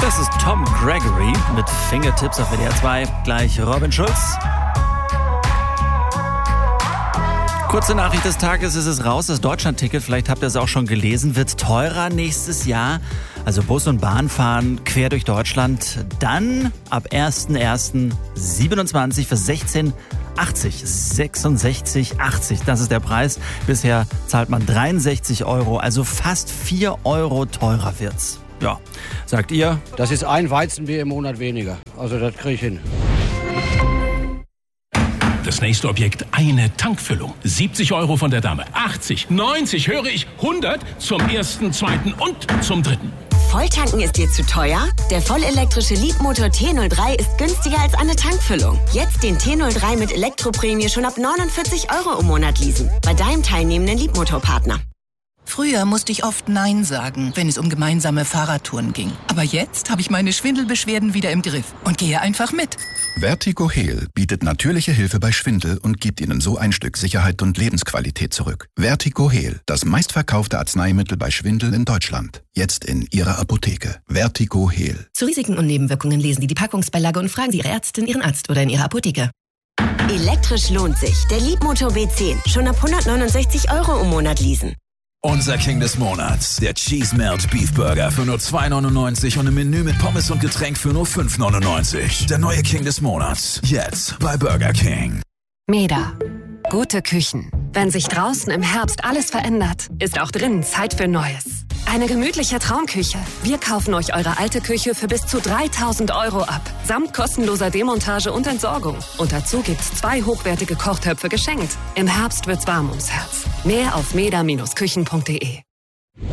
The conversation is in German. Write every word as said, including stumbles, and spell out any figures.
Das ist Tom Gregory mit Fingertips auf W D R zwei. Gleich Robin Schulz. Kurze Nachricht des Tages, ist es raus. Das Deutschland-Ticket, vielleicht habt ihr es auch schon gelesen, wird teurer nächstes Jahr. Also Bus und Bahn fahren quer durch Deutschland. Dann ab erster erster siebenundzwanzig für sechzehn achtzig. sechsundsechzig achtzig, das ist der Preis. Bisher zahlt man dreiundsechzig Euro, also fast vier Euro teurer wird's. Ja, sagt ihr? Das ist ein Weizenbier im Monat weniger. Also das kriege ich hin. Das nächste Objekt, eine Tankfüllung. siebzig Euro von der Dame. achtzig, neunzig, höre ich, hundert zum ersten, zweiten und zum dritten. Volltanken ist dir zu teuer? Der vollelektrische Leapmotor T null drei ist günstiger als eine Tankfüllung. Jetzt den T null drei mit Elektroprämie schon ab neunundvierzig Euro im Monat leasen. Bei deinem teilnehmenden Leapmotor-Partner. Früher musste ich oft Nein sagen, wenn es um gemeinsame Fahrradtouren ging. Aber jetzt habe ich meine Schwindelbeschwerden wieder im Griff und gehe einfach mit. Vertigo Heal bietet natürliche Hilfe bei Schwindel und gibt Ihnen so ein Stück Sicherheit und Lebensqualität zurück. Vertigo Heal, das meistverkaufte Arzneimittel bei Schwindel in Deutschland. Jetzt in Ihrer Apotheke. Vertigo Heal. Zu Risiken und Nebenwirkungen lesen Sie die Packungsbeilage und fragen Sie Ihre Ärztin, Ihren Arzt oder in Ihrer Apotheke. Elektrisch lohnt sich. Der Leapmotor B zehn. Schon ab hundertneunundsechzig Euro im Monat leasen. Unser King des Monats, der Cheese Melt Beef Burger für nur zwei neunundneunzig und ein Menü mit Pommes und Getränk für nur fünf neunundneunzig. Der neue King des Monats, jetzt bei Burger King. Meda. Gute Küchen. Wenn sich draußen im Herbst alles verändert, ist auch drinnen Zeit für Neues. Eine gemütliche Traumküche. Wir kaufen euch eure alte Küche für bis zu dreitausend Euro ab. Samt kostenloser Demontage und Entsorgung. Und dazu gibt's zwei hochwertige Kochtöpfe geschenkt. Im Herbst wird's warm ums Herz. Mehr auf meda Bindestrich küchen punkt de.